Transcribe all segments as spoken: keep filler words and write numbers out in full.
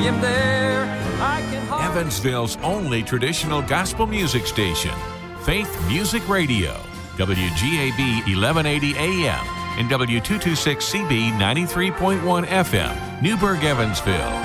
am there. I can hardly... Evansville's only traditional gospel music station, Faith Music Radio, W G A B eleven eighty A M and W two twenty-six C B ninety-three point one F M, Newburgh, Evansville.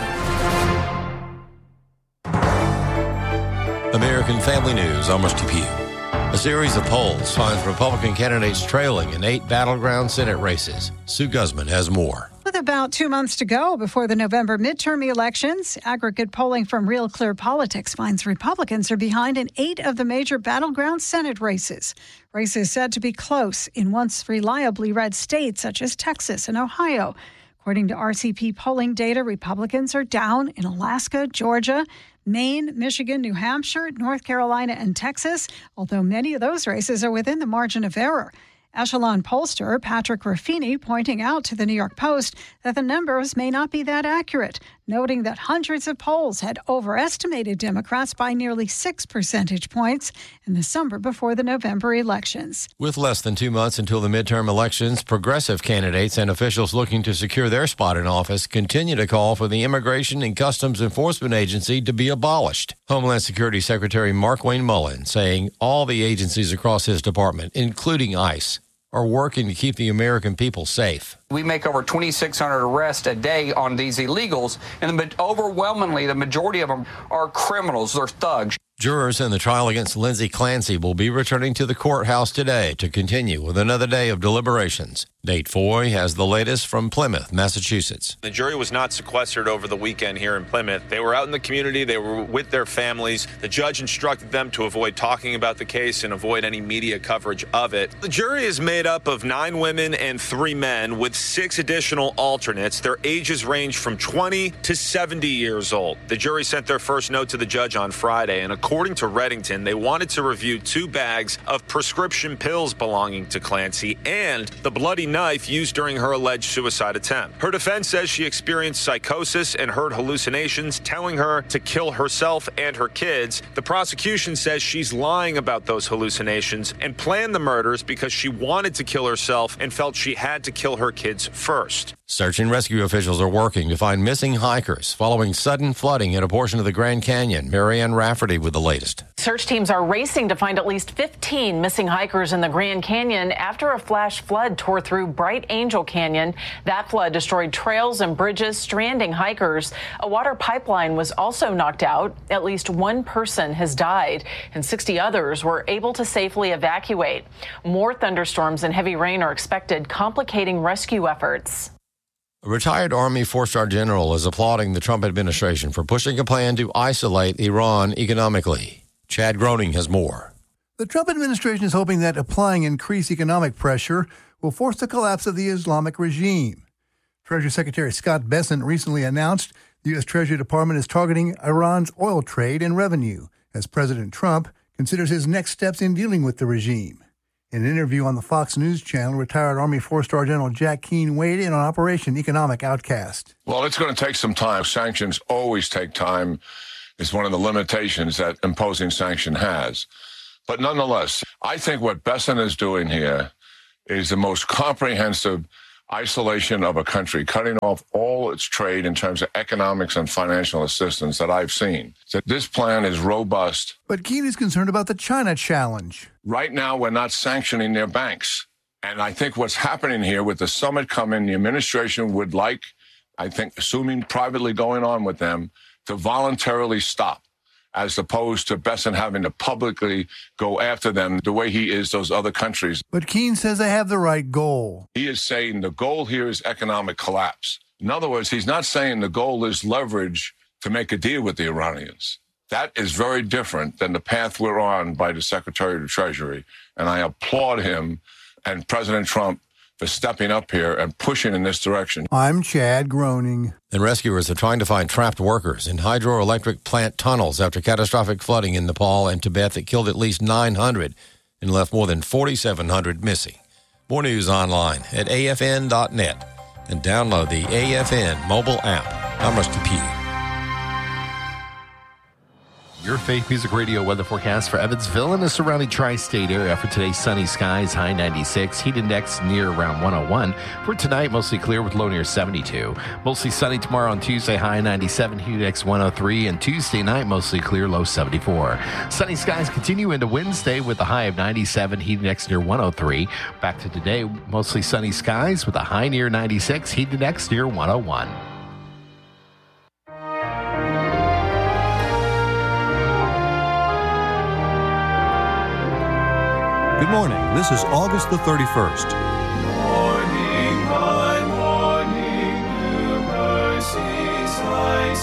American Family News, I'm Rusty Pugh. A series of polls finds Republican candidates trailing in eight battleground Senate races. Sue Guzman has more. With about two months to go before the November midterm elections, aggregate polling from Real Clear Politics finds Republicans are behind in eight of the major battleground Senate races. Races said to be close in once reliably red states such as Texas and Ohio. According to R C P polling data, Republicans are down in Alaska, Georgia, Maine, Michigan, New Hampshire, North Carolina, and Texas, although many of those races are within the margin of error. Echelon pollster Patrick Ruffini pointing out to the New York Post that the numbers may not be that accurate, noting that hundreds of polls had overestimated Democrats by nearly six percentage points in the summer before the November elections. With less than two months until the midterm elections, progressive candidates and officials looking to secure their spot in office continue to call for the Immigration and Customs Enforcement Agency to be abolished. Homeland Security Secretary Markwayne Mullin saying all the agencies across his department, including ICE, are working to keep the American people safe. We make over twenty-six hundred arrests a day on these illegals, and the, overwhelmingly the majority of them are criminals. They're thugs. Jurors in the trial against Lindsay Clancy will be returning to the courthouse today to continue with another day of deliberations. Nate Foy has the latest from Plymouth, Massachusetts. The jury was not sequestered over the weekend here in Plymouth. They were out in the community. They were with their families. The judge instructed them to avoid talking about the case and avoid any media coverage of it. The jury is made up of nine women and three men with six additional alternates. Their ages range from twenty to seventy years old. The jury sent their first note to the judge on Friday, and according to Reddington, they wanted to review two bags of prescription pills belonging to Clancy and the bloody knife used during her alleged suicide attempt. Her defense says she experienced psychosis and heard hallucinations telling her to kill herself and her kids. The prosecution says she's lying about those hallucinations and planned the murders because she wanted to kill herself and felt she had to kill her kids first. Search and rescue officials are working to find missing hikers following sudden flooding in a portion of the Grand Canyon. Marianne Rafferty with the latest. Search teams are racing to find at least fifteen missing hikers in the Grand Canyon after a flash flood tore through Bright Angel Canyon. That flood destroyed trails and bridges, stranding hikers. A water pipeline was also knocked out. At least one person has died, and sixty others were able to safely evacuate. More thunderstorms and heavy rain are expected, complicating rescue efforts. A retired Army four-star general is applauding the Trump administration for pushing a plan to isolate Iran economically. Chad Groening has more. The Trump administration is hoping that applying increased economic pressure will force the collapse of the Islamic regime. Treasury Secretary Scott Bessent recently announced the U S. Treasury Department is targeting Iran's oil trade and revenue as President Trump considers his next steps in dealing with the regime. In an interview on the Fox News Channel, retired Army four-star General Jack Keane weighed in on Operation Economic Outcast. Well, it's going to take some time. Sanctions always take time. It's one of the limitations that imposing sanction has. But nonetheless, I think what Bessent is doing here is the most comprehensive isolation of a country, cutting off all its trade in terms of economics and financial assistance that I've seen. So this plan is robust. But Keane is concerned about the China challenge. Right now, we're not sanctioning their banks. And I think what's happening here with the summit coming, the administration would like, I think, assuming privately going on with them, to voluntarily stop, as opposed to Bessent having to publicly go after them the way he is those other countries. But Keane says they have the right goal. He is saying the goal here is economic collapse. In other words, he's not saying the goal is leverage to make a deal with the Iranians. That is very different than the path we're on by the Secretary of the Treasury. And I applaud him and President Trump for stepping up here and pushing in this direction. I'm Chad Groening. And rescuers are trying to find trapped workers in hydroelectric plant tunnels after catastrophic flooding in Nepal and Tibet that killed at least nine hundred and left more than forty-seven hundred missing. More news online at A F N dot net and download the A F N mobile app. I'm Rusty Pugh. Your Faith Music Radio weather forecast for Evansville and the surrounding tri-state area. For today, sunny skies, high ninety-six, heat index near around one oh one. For tonight, mostly clear with low near seventy-two. Mostly sunny tomorrow on Tuesday, high ninety-seven, heat index one oh three. And Tuesday night, mostly clear, low seventy-four. Sunny skies continue into Wednesday with a high of ninety-seven, heat index near one oh three. Back to today, mostly sunny skies with a high near ninety-six, heat index near one oh one. Good morning. This is August the thirty-first. Morning by morning, new mercies I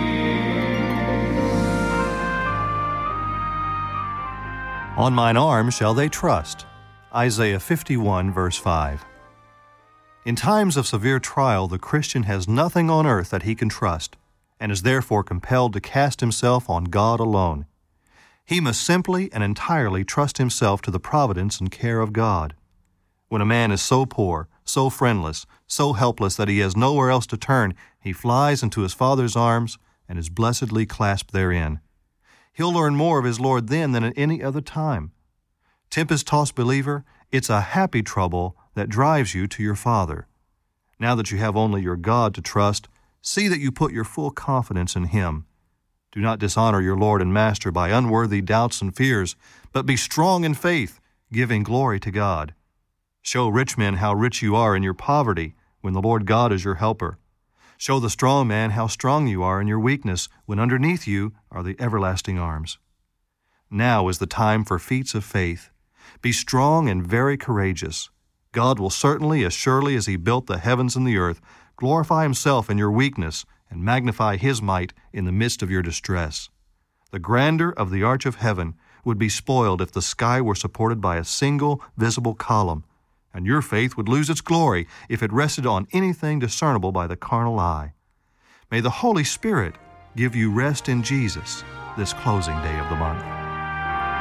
see. On mine arm shall they trust. Isaiah fifty-one, verse five. In times of severe trial, the Christian has nothing on earth that he can trust, and is therefore compelled to cast himself on God alone. He must simply and entirely trust himself to the providence and care of God. When a man is so poor, so friendless, so helpless that he has nowhere else to turn, he flies into his Father's arms and is blessedly clasped therein. He'll learn more of his Lord then than at any other time. Tempest-tossed believer, it's a happy trouble that drives you to your Father. Now that you have only your God to trust, see that you put your full confidence in Him. Do not dishonor your Lord and Master by unworthy doubts and fears, but be strong in faith, giving glory to God. Show rich men how rich you are in your poverty when the Lord God is your helper. Show the strong man how strong you are in your weakness when underneath you are the everlasting arms. Now is the time for feats of faith. Be strong and very courageous. God will certainly, as surely as He built the heavens and the earth, glorify Himself in your weakness and magnify His might in the midst of your distress. The grandeur of the arch of heaven would be spoiled if the sky were supported by a single visible column, and your faith would lose its glory if it rested on anything discernible by the carnal eye. May the Holy Spirit give you rest in Jesus this closing day of the month.